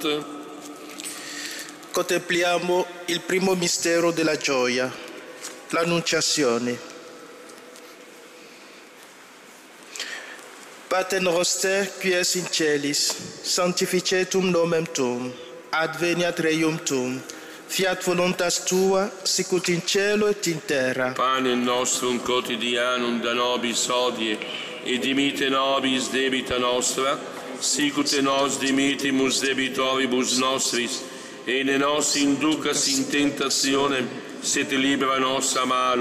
Advent. Contempliamo il primo mistero della gioia, l'Annunciazione. Pater noster, qui es in celis, sanctificetum nomen tuum, adveniat regnum tuum, fiat voluntas tua, sicut in cielo et in terra. Panem nostrum quotidianum da nobis hodie, et dimitte nobis debita nostra, sicut et nos dimittimus debitoribus nostris, et ne nos inducas in tentationem, sed libera nos a malo.